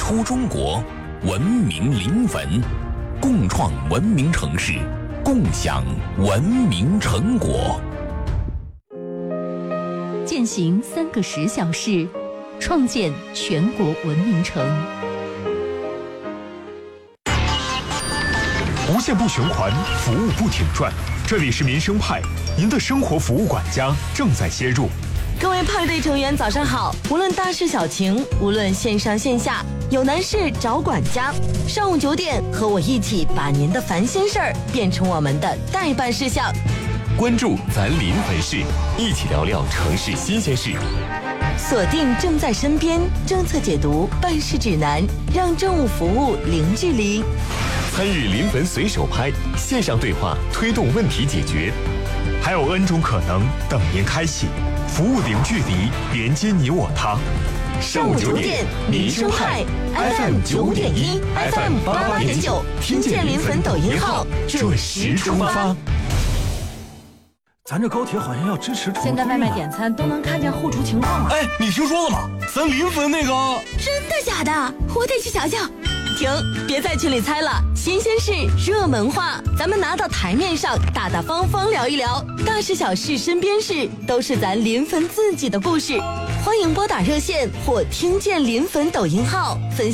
出中国，文明临汾，共创文明城市，共享文明成果。 践行3个10小时，创建全国文明城。 无限不循环，服务不停转。这里是民生派，您的生活服务管家正在切入。 各位派对成员早上好，无论大事小情，无论线上线下，有难事找管家。上午9点，和我一起把您的烦心事儿变成我们的待办事项。 关注咱临汾市，一起聊聊城市新鲜事。 锁定正在身边政策解读办事指南，让政务服务零距离。 参与临汾随手拍，线上对话推动问题解决。 还有 N 种可能等您开启，服务零距离，连接你我他。 上午9点，民生派 FM 9.1 FM 88.9，听见临汾抖音号准时出发。 咱这高铁好像要支持重现在外卖点餐都能看见后厨情况了。 哎，你听说了吗？咱临汾那个…… 真的假的？我得去瞧瞧。停，别在群里猜了，新鲜事、热门话，咱们拿到台面上，大大方方聊一聊，大事小事、身边事，都是咱临汾自己的故事。欢迎拨打热线或听见临汾抖音号分